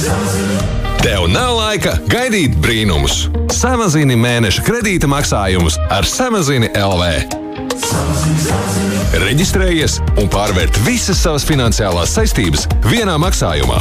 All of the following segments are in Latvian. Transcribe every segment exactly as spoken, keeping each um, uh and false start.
Tev nav laika gaidīt brīnumus. Samazini mēneša kredīta maksājumus ar Samazini L V. Reģistrējies un pārvērt visas savas finansiālās saistības vienā maksājumā.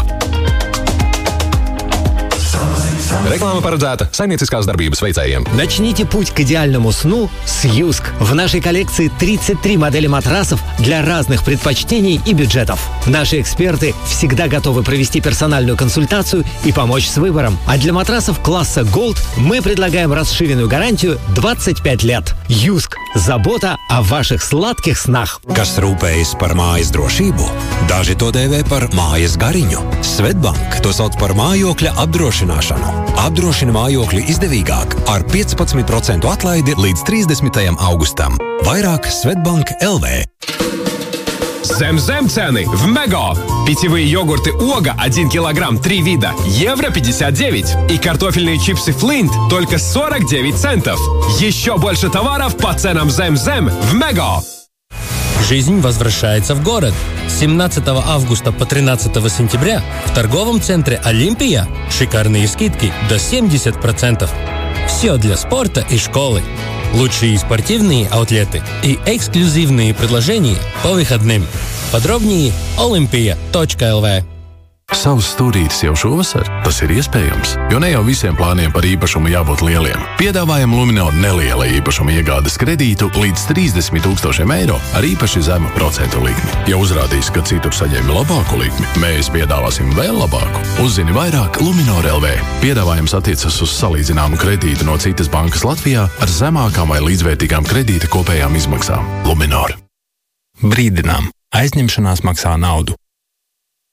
Реклама парedzēta saimnieciskās darbības veicējiem. Начните путь к идеальному сну с Юск. В нашей коллекции тридцать три модели матрасов для разных предпочтений и бюджетов. Наши эксперты всегда готовы провести персональную консультацию и помочь с выбором. А для матрасов класса Gold мы предлагаем расширенную гарантию двадцать пять лет. Юск. Забота о ваших sладких снах. Kas rūpējas par mājas drošību? Daži to dēvē par mājas gariņu. Svetbank to sauc par mājokļa apdrošināšanu. Apdrošina mājokli izdevīgāk ar piecpadsmit procentu atlaidi līdz trīsdesmitajam augustam. Vairāk Svetbank L V. Зем-зем цены в Мега. Питьевые йогурты Ога один килограмм, три вида, евро пятьдесят девять. И картофельные чипсы Флинт только сорок девять центов. Еще больше товаров по ценам Зем-зем в Мега. Жизнь возвращается в город. С семнадцатого августа по тринадцатого сентября в торговом центре «Олимпия» шикарные скидки до семьдесят процентов. Все для спорта и школы. Лучшие спортивные аутлеты и эксклюзивные предложения по выходным. Подробнее олимпия точка эл ви. Savs stūrītis jau šovasar? Tas ir iespējams, jo ne jau visiem plāniem par īpašumu jābūt lieliem. Piedāvājam Luminor neliela īpašuma iegādes kredītu līdz trīsdesmit tūkstošiem eiro ar īpaši zemu procentu likmi. Ja uzrādīs, ka citur saņēmi labāku likmi, mēs piedāvāsim vēl labāku. Uzzini vairāk Luminor L V. Piedāvājums attiecas uz salīdzināmu kredītu no citas bankas Latvijā ar zemākām vai līdzvērtīgām kredīta kopējām izmaksām. Luminor. Brīdinām. Aizņemšanās maksā naudu.